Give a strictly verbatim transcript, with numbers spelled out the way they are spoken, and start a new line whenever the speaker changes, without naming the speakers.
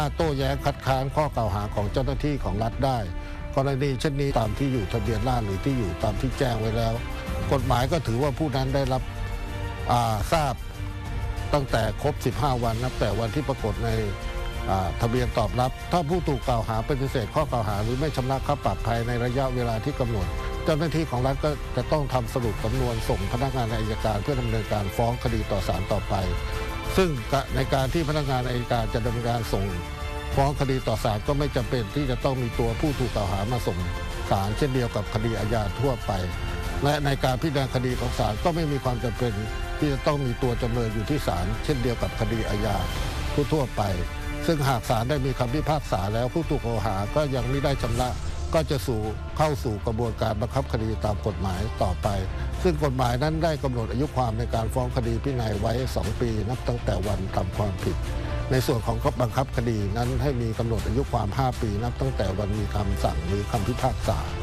โต้แย้งคัดค้านข้อกล่าวหาของเจ้าหน้าที่ของรัฐได้กรณีเช่นนี้ตามที่อยู่ทะเบียนราษฎร์หรือที่อยู่ตามที่แจ้งไว้แล้วกฎหมายก็ถือว่าผู้นั้นได้รับทราบตั้งแต่ครบสิบห้าวันนับแต่วันที่ปรากฏในทะเบียนตอบรับถ้าผู้ถูกกล่าวหาปฏิเสธข้อกล่าวหาหรือไม่ชำระค่าปรับภายในระยะเวลาที่กำหนดเจ้าหน้าที่ของรัฐก็จะต้องทำสรุปสำนวนส่งพนักงานอัยการเพื่อดำเนินการฟ้องคดีต่อศาลต่อไปซึ่งในการที่พนักงานอัยการจะดำเนินการส่งฟ้องคดีต่อศาลก็ไม่จำเป็นที่จะต้องมีตัวผู้ถูกกล่าวหามาส่งศาลเช่นเดียวกับคดีอาญาทั่วไปและในการพิจารณาคดีของศาลก็ไม่มีความจำเป็นที่จะต้องมีตัวจำเลยอยู่ที่ศาลเช่นเดียวกับคดีอาญาทั่วไปซึ่งหากศาลได้มีคำพิพากษาแล้วผู้ถูกกล่าวหาก็ยังไม่ได้ชำระก็จะสู่เข้าสู่กระบวนการบังคับคดีตามกฎหมายต่อไปซึ่งกฎหมายนั้นได้กำหนดอายุความในการฟ้องคดีพินัยไว้สองปีนับตั้งแต่วันทำความผิดในส่วนของบังคับคดีนั้นให้มีกำหนดอายุความห้าปีนับตั้งแต่วันมีคำสั่งหรือคำพิพากษา